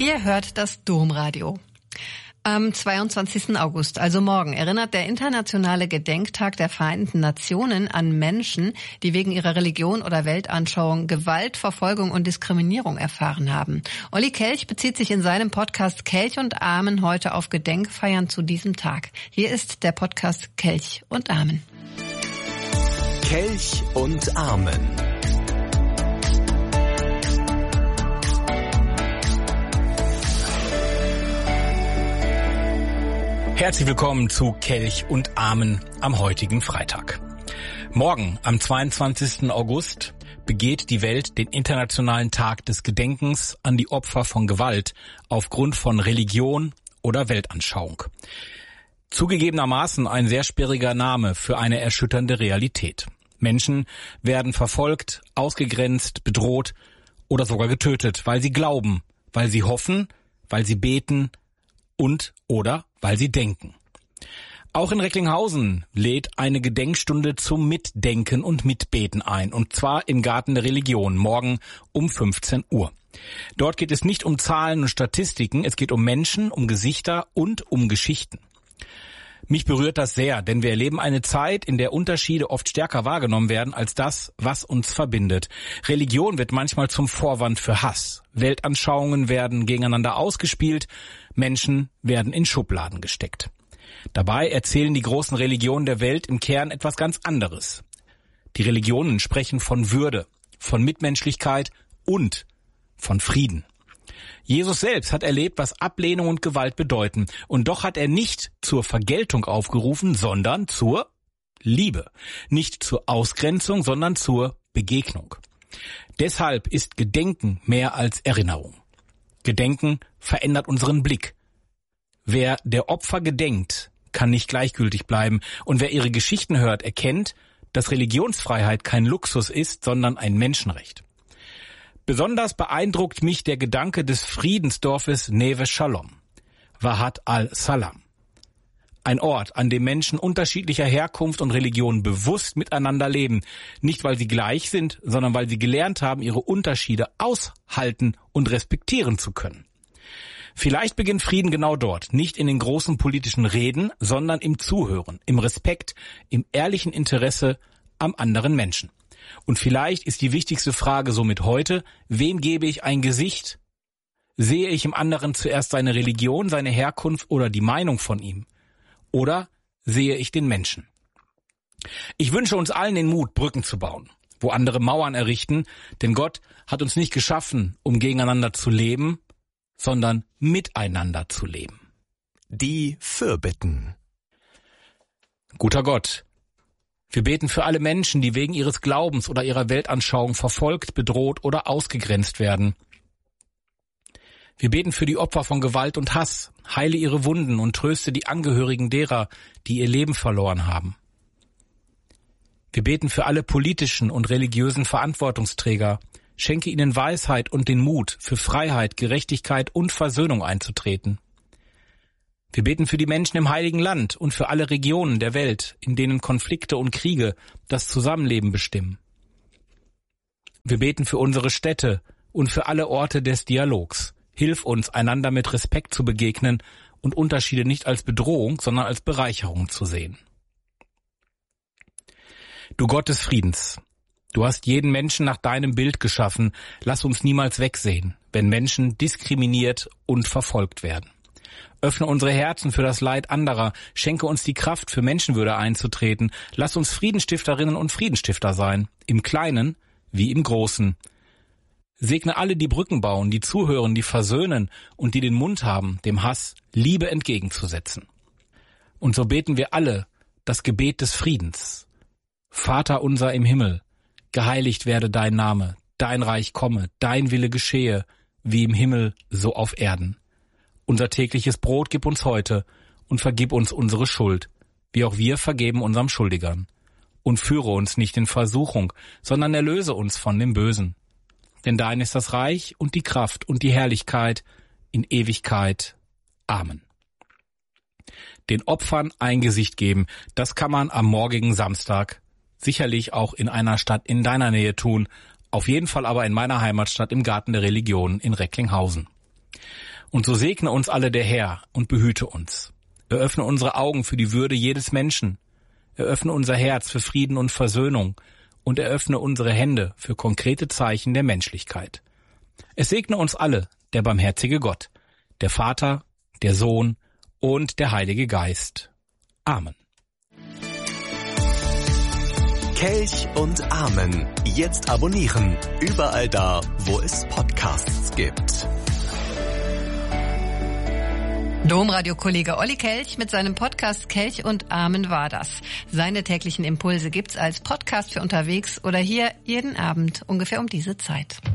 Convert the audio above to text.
Ihr hört das Domradio. Am 22. August, also morgen, erinnert der Internationale Gedenktag der Vereinten Nationen an Menschen, die wegen ihrer Religion oder Weltanschauung Gewalt, Verfolgung und Diskriminierung erfahren haben. Olli Kelch bezieht sich in seinem Podcast Kelch und Amen heute auf Gedenkfeiern zu diesem Tag. Hier ist der Podcast Kelch und Amen. Kelch und Amen. Herzlich willkommen zu Kelch und Amen am heutigen Freitag. Morgen, am 22. August, begeht die Welt den Internationalen Tag des Gedenkens an die Opfer von Gewalt aufgrund von Religion oder Weltanschauung. Zugegebenermaßen ein sehr sperriger Name für eine erschütternde Realität. Menschen werden verfolgt, ausgegrenzt, bedroht oder sogar getötet, weil sie glauben, weil sie hoffen, weil sie beten und oder weil sie denken. Auch in Recklinghausen lädt eine Gedenkstunde zum Mitdenken und Mitbeten ein, und zwar im Garten der Religion, morgen um 15 Uhr. Dort geht es nicht um Zahlen und Statistiken, es geht um Menschen, um Gesichter und um Geschichten. Mich berührt das sehr, denn wir erleben eine Zeit, in der Unterschiede oft stärker wahrgenommen werden als das, was uns verbindet. Religion wird manchmal zum Vorwand für Hass. Weltanschauungen werden gegeneinander ausgespielt, Menschen werden in Schubladen gesteckt. Dabei erzählen die großen Religionen der Welt im Kern etwas ganz anderes. Die Religionen sprechen von Würde, von Mitmenschlichkeit und von Frieden. Jesus selbst hat erlebt, was Ablehnung und Gewalt bedeuten. Und doch hat er nicht zur Vergeltung aufgerufen, sondern zur Liebe. Nicht zur Ausgrenzung, sondern zur Begegnung. Deshalb ist Gedenken mehr als Erinnerung. Gedenken verändert unseren Blick. Wer der Opfer gedenkt, kann nicht gleichgültig bleiben. Und wer ihre Geschichten hört, erkennt, dass Religionsfreiheit kein Luxus ist, sondern ein Menschenrecht. Besonders beeindruckt mich der Gedanke des Friedensdorfes Neve Shalom, Wahat al-Salam. Ein Ort, an dem Menschen unterschiedlicher Herkunft und Religion bewusst miteinander leben. Nicht, weil sie gleich sind, sondern weil sie gelernt haben, ihre Unterschiede aushalten und respektieren zu können. Vielleicht beginnt Frieden genau dort, nicht in den großen politischen Reden, sondern im Zuhören, im Respekt, im ehrlichen Interesse am anderen Menschen. Und vielleicht ist die wichtigste Frage somit heute: Wem gebe ich ein Gesicht? Sehe ich im anderen zuerst seine Religion, seine Herkunft oder die Meinung von ihm? Oder sehe ich den Menschen? Ich wünsche uns allen den Mut, Brücken zu bauen, wo andere Mauern errichten, denn Gott hat uns nicht geschaffen, um gegeneinander zu leben, sondern miteinander zu leben. Die Fürbitten. Guter Gott, wir beten für alle Menschen, die wegen ihres Glaubens oder ihrer Weltanschauung verfolgt, bedroht oder ausgegrenzt werden. Wir beten für die Opfer von Gewalt und Hass, heile ihre Wunden und tröste die Angehörigen derer, die ihr Leben verloren haben. Wir beten für alle politischen und religiösen Verantwortungsträger, schenke ihnen Weisheit und den Mut, für Freiheit, Gerechtigkeit und Versöhnung einzutreten. Wir beten für die Menschen im Heiligen Land und für alle Regionen der Welt, in denen Konflikte und Kriege das Zusammenleben bestimmen. Wir beten für unsere Städte und für alle Orte des Dialogs. Hilf uns, einander mit Respekt zu begegnen und Unterschiede nicht als Bedrohung, sondern als Bereicherung zu sehen. Du Gott des Friedens, du hast jeden Menschen nach deinem Bild geschaffen. Lass uns niemals wegsehen, wenn Menschen diskriminiert und verfolgt werden. Öffne unsere Herzen für das Leid anderer, schenke uns die Kraft, für Menschenwürde einzutreten. Lass uns Friedensstifterinnen und Friedensstifter sein, im Kleinen wie im Großen. Segne alle, die Brücken bauen, die zuhören, die versöhnen und die den Mund haben, dem Hass Liebe entgegenzusetzen. Und so beten wir alle das Gebet des Friedens. Vater unser im Himmel, geheiligt werde dein Name, dein Reich komme, dein Wille geschehe, wie im Himmel, so auf Erden. Unser tägliches Brot gib uns heute und vergib uns unsere Schuld, wie auch wir vergeben unserem Schuldigern. Und führe uns nicht in Versuchung, sondern erlöse uns von dem Bösen. Denn dein ist das Reich und die Kraft und die Herrlichkeit in Ewigkeit. Amen. Den Opfern ein Gesicht geben, das kann man am morgigen Samstag sicherlich auch in einer Stadt in deiner Nähe tun, auf jeden Fall aber in meiner Heimatstadt im Garten der Religion in Recklinghausen. Und so segne uns alle der Herr und behüte uns. Eröffne unsere Augen für die Würde jedes Menschen. Eröffne unser Herz für Frieden und Versöhnung und eröffne unsere Hände für konkrete Zeichen der Menschlichkeit. Es segne uns alle, der barmherzige Gott, der Vater, der Sohn und der Heilige Geist. Amen. Kelch und Amen. Jetzt abonnieren. Überall da, wo es Podcasts gibt. Domradio-Kollege Olli Kelch mit seinem Podcast Kelch und Amen war das. Seine täglichen Impulse gibt's als Podcast für unterwegs oder hier jeden Abend ungefähr um diese Zeit.